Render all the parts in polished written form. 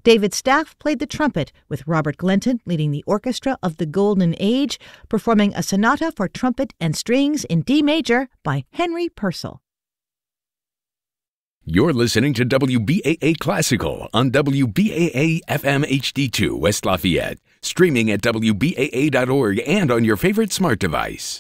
David Staff played the trumpet, with Robert Glenton leading the orchestra of the Golden Age, performing a sonata for trumpet and strings in D major by Henry Purcell. You're listening to WBAA Classical on WBAA FM HD2 West Lafayette, streaming at WBAA.org and on your favorite smart device.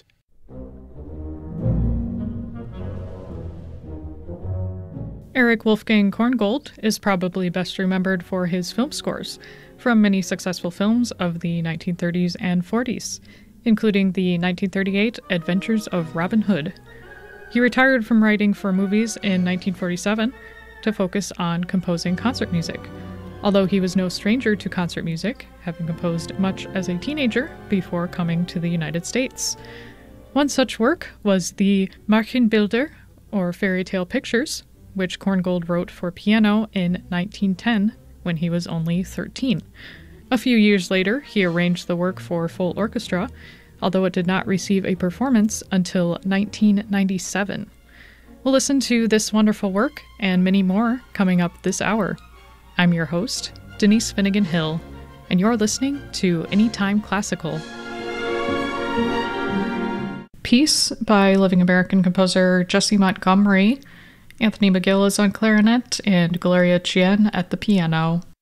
Erich Wolfgang Korngold is probably best remembered for his film scores from many successful films of the 1930s and 40s, including the 1938 Adventures of Robin Hood. He retired from writing for movies in 1947 to focus on composing concert music, although he was no stranger to concert music, having composed much as a teenager before coming to the United States. One such work was the Märchenbilder, or Fairy Tale Pictures, which Korngold wrote for piano in 1910 when he was only 13. A few years later, he arranged the work for full orchestra, although it did not receive a performance until 1997. We'll listen to this wonderful work and many more coming up this hour. I'm your host, Denise Finnegan Hill, and you're listening to Anytime Classical. Piece by living American composer Jessie Montgomery. Anthony McGill is on clarinet and Gloria Chien at the piano.